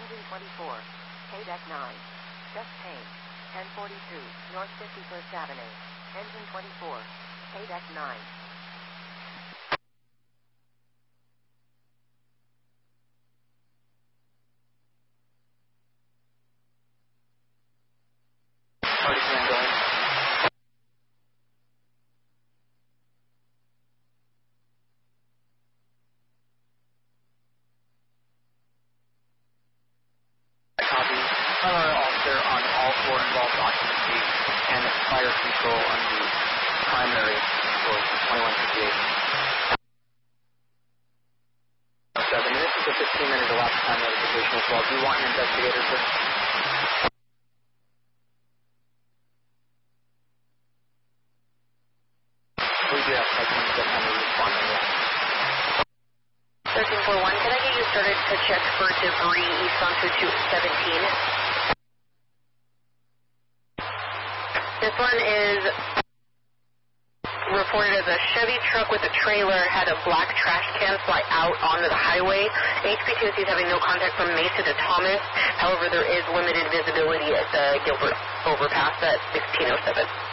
Engine 24, K-Deck 9. Just Payne, 1042, North 51st Avenue. Engine 24, K-Deck 9. Party plan going. Copy. Primary officer on all 4 involved occupancy and fire control on the primary for 2158. 7. This is a 15-minute elapsed time notification as well. Do you want an investigator, sir? We do have seconds that time to respond on that. 1341, can I get you started to check for debris east onto 217? This one is reported as a Chevy truck with a trailer had a black trash can fly out onto the highway. HPTOC is having no contact from Mesa to Thomas. However, there is limited visibility at the Gilbert overpass at 1607.